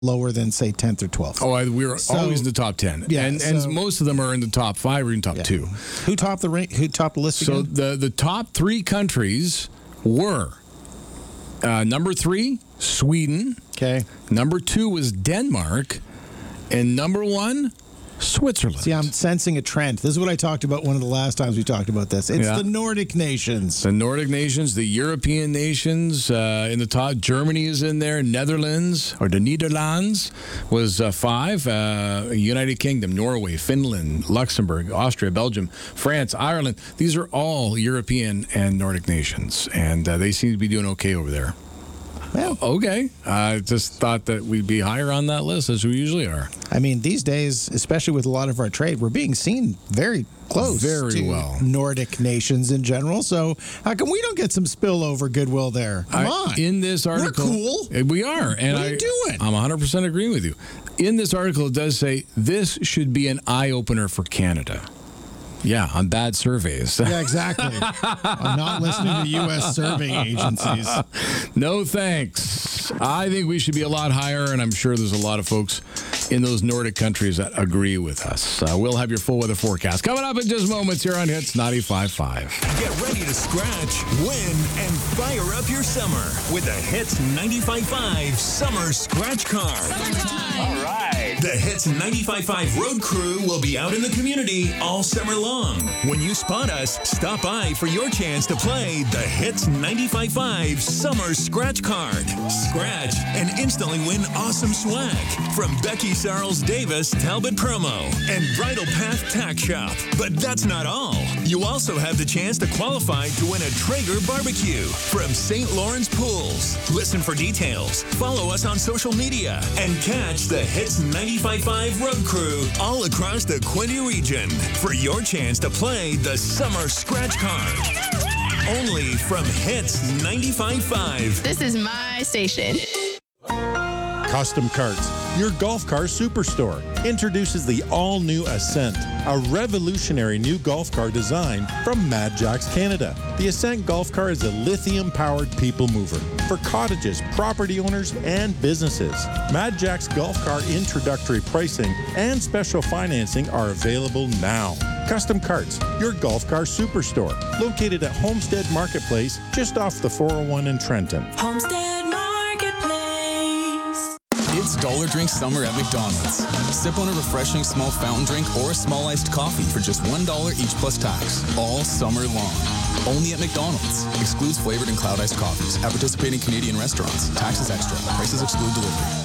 lower than, say, 10th or 12th. Oh, we're always in the top 10. Yeah, and most of them are in the top 5 or in top 2. Who topped the list So again? the top 3 countries were number 3, Sweden. Okay. Number 2 was Denmark. And number 1, Switzerland. See, I'm sensing a trend. This is what I talked about one of the last times we talked about this. It's the Nordic nations. The Nordic nations, the European nations in the top. Germany is in there. Netherlands, or the Netherlands, was 5. United Kingdom, Norway, Finland, Luxembourg, Austria, Belgium, France, Ireland. These are all European and Nordic nations, and they seem to be doing okay over there. Well, okay. I just thought that we'd be higher on that list, as we usually are. I mean, these days, especially with a lot of our trade, we're being seen very close to Nordic nations in general. So how come we don't get some spillover goodwill there? Come on. In this article, we're cool. We are. And what are you doing? I'm 100% agreeing with you. In this article, it does say this should be an eye-opener for Canada. Yeah, on bad surveys. Yeah, exactly. I'm not listening to U.S. survey agencies. No thanks. I think we should be a lot higher, and I'm sure there's a lot of folks in those Nordic countries that agree with us. We'll have your full weather forecast coming up in just moments here on Hits 95.5. Get ready to scratch, win, and fire up your summer with the Hits 95.5 Summer Scratch Card. All right. The Hits 95.5 Road Crew will be out in the community all summer long. When you spot us, stop by for your chance to play the Hits 95.5 Summer Scratch Card. Scratch and instantly win awesome swag from Becky Sarles Davis Talbot Promo and Bridal Path Tack Shop. But that's not all. You also have the chance to qualify to win a Traeger barbecue from St. Lawrence Pools. Listen for details, follow us on social media, and catch the Hits 95.5 Road Crew all across the Quinte region for your chance to play the Summer Scratch Card. Only from Hits 95.5. This is my station. Custom Carts, your golf car superstore, introduces the all-new Ascent, a revolutionary new golf car design from Mad Jacks Canada. The Ascent golf car is a lithium-powered people mover for cottages, property owners, and businesses. Mad Jacks golf car introductory pricing and special financing are available now. Custom Carts, your golf car superstore, located at Homestead Marketplace, just off the 401 in Trenton. Homestead Marketplace. It's Dollar Drink Summer at McDonald's. Sip on a refreshing small fountain drink or a small iced coffee for just $1 each plus tax, all summer long. Only at McDonald's. Excludes flavored and cloud iced coffees. At participating Canadian restaurants. Taxes extra. Prices exclude delivery.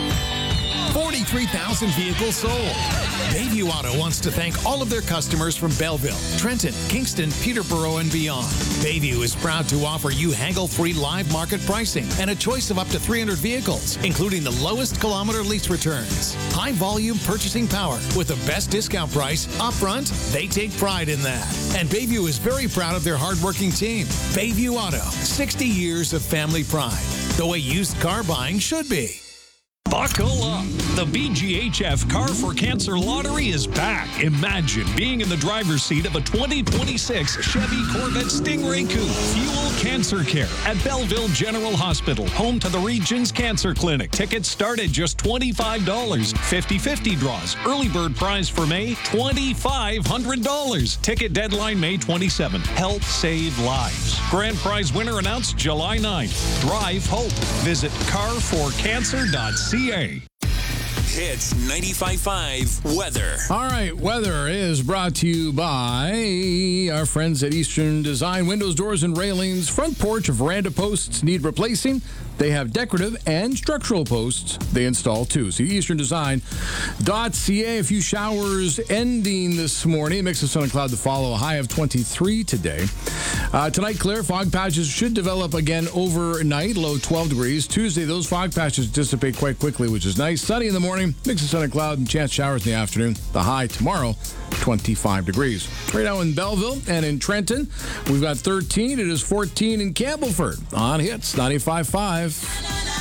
43,000 vehicles sold. Bayview Auto wants to thank all of their customers from Belleville, Trenton, Kingston, Peterborough, and beyond. Bayview is proud to offer you haggle-free live market pricing and a choice of up to 300 vehicles, including the lowest kilometer lease returns. High volume purchasing power with the best discount price upfront. They take pride in that. And Bayview is very proud of their hardworking team. Bayview Auto, 60 years of family pride. The way used car buying should be. Buckle up. The BGHF Car for Cancer Lottery is back. Imagine being in the driver's seat of a 2026 Chevy Corvette Stingray Coupe. Fuel cancer care at Belleville General Hospital, home to the region's cancer clinic. Tickets start at just $25. 50-50 draws. Early bird prize for May, $2,500. Ticket deadline May 27. Help save lives. Grand prize winner announced July 9th. Drive hope. Visit carforcancer.ca. Hits 95.5 Weather. All right, weather is brought to you by our friends at Eastern Design. Windows, doors, and railings. Front porch or veranda posts need replacing. They have decorative and structural posts they install too. See easternddesign.ca. A few showers ending this morning. A mix of sun and cloud to follow. A high of 23 today. Tonight, clear. Fog patches should develop again overnight. Low 12 degrees. Tuesday, those fog patches dissipate quite quickly, which is nice. Sunny in the morning. Mix of sun and cloud and chance showers in the afternoon. The high tomorrow, 25 degrees. Right now in Belleville and in Trenton, we've got 13. It is 14 in Campbellford on Hits 95.5.